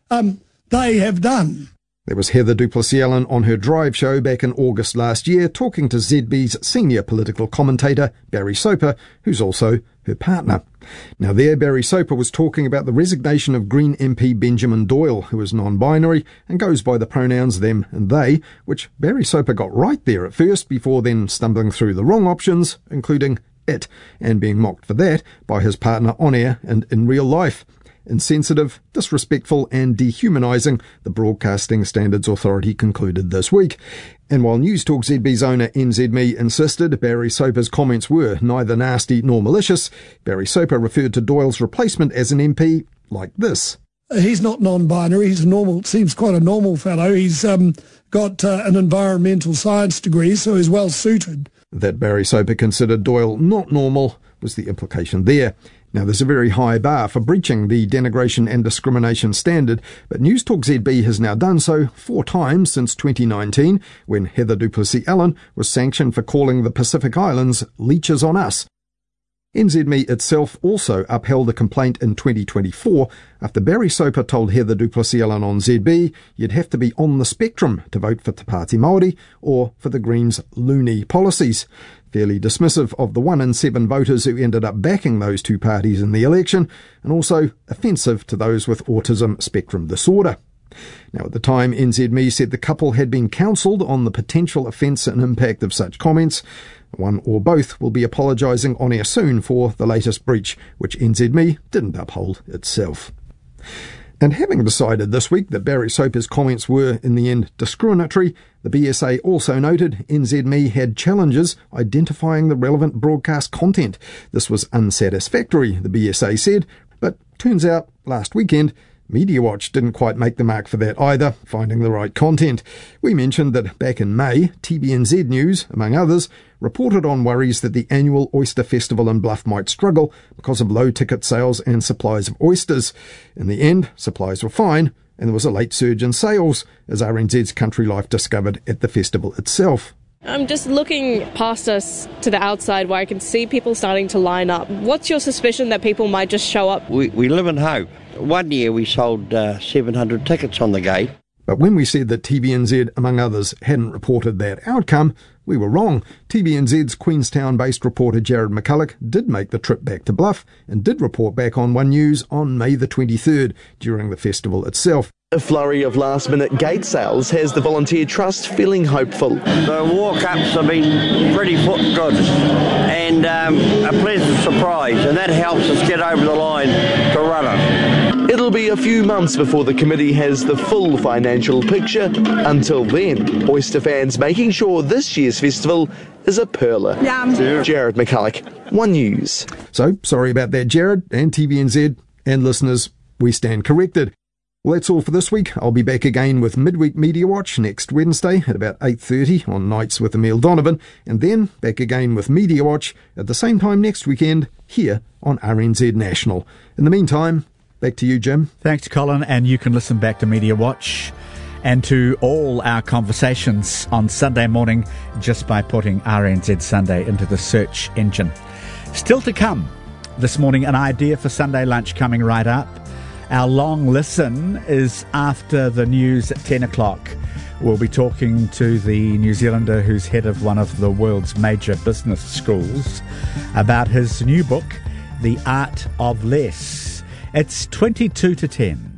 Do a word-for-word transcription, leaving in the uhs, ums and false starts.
um, they have done. There was Heather du Plessis-Allen on her Drive show back in August last year, talking to Z B's senior political commentator, Barry Soper, who's also her partner. Now there, Barry Soper was talking about the resignation of Green M P Benjamin Doyle, who is non-binary and goes by the pronouns them and they, which Barry Soper got right there at first before then stumbling through the wrong options, including it, and being mocked for that by his partner on air and in real life. Insensitive, disrespectful and dehumanising, the Broadcasting Standards Authority concluded this week. And while News Talk Z B's owner N Z M E insisted Barry Soper's comments were neither nasty nor malicious, Barry Soper referred to Doyle's replacement as an M P like this. He's not non-binary, he's a normal, seems quite a normal fellow. He's um, got uh, an environmental science degree, so he's well suited. That Barry Soper considered Doyle not normal was the implication there. Now, there's a very high bar for breaching the denigration and discrimination standard, but News Talk Z B has now done so four times since twenty nineteen, when Heather du Plessis-Allen was sanctioned for calling the Pacific Islands leeches on us. N Z M E itself also upheld a complaint in twenty twenty-four after Barry Soper told Heather du Plessis-Allen on Z B you'd have to be on the spectrum to vote for Te Pāti Māori or for the Greens' loony policies. Fairly dismissive of the one in seven voters who ended up backing those two parties in the election, and also offensive to those with autism spectrum disorder. Now, at the time, N Z M E said the couple had been counselled on the potential offence and impact of such comments. One or both will be apologising on air soon for the latest breach, which N Z M E didn't uphold itself. And having decided this week that Barry Soper's comments were, in the end, discriminatory, the B S A also noted N Z M E had challenges identifying the relevant broadcast content. This was unsatisfactory, the B S A said, but turns out last weekend Media Watch didn't quite make the mark for that either, finding the right content. We mentioned that back in May, T V N Z News, among others, reported on worries that the annual Oyster Festival in Bluff might struggle because of low ticket sales and supplies of oysters. In the end, supplies were fine, and there was a late surge in sales, as R N Z's Country Life discovered at the festival itself. I'm just looking past us to the outside where I can see people starting to line up. What's your suspicion that people might just show up? We, we live in hope. One year we sold uh, seven hundred tickets on the gate. But when we said that T V N Z, among others, hadn't reported that outcome, we were wrong. T V N Z's Queenstown-based reporter Jared McCulloch did make the trip back to Bluff and did report back on One News on May the twenty-third during the festival itself. A flurry of last-minute gate sales has the Volunteer Trust feeling hopeful. The walk-ups have been pretty good and um, a pleasant surprise, and that helps us get over the line to run it. It'll be a few months before the committee has the full financial picture. Until then, Oyster fans making sure this year's festival is a perler. Yeah. Jared McCulloch, One News. So, sorry about that, Jared, and T V N Z, and listeners, we stand corrected. Well, that's all for this week. I'll be back again with Midweek Media Watch next Wednesday at about eight thirty on Nights with Emile Donovan, and then back again with Media Watch at the same time next weekend here on R N Z National. In the meantime, back to you, Jim. Thanks, Colin, and you can listen back to Media Watch and to all our conversations on Sunday morning just by putting R N Z Sunday into the search engine. Still to come this morning, an idea for Sunday lunch coming right up. Our long listen is after the news at ten o'clock. We'll be talking to the New Zealander who's head of one of the world's major business schools about his new book, The Art of Less. It's twenty-two to ten.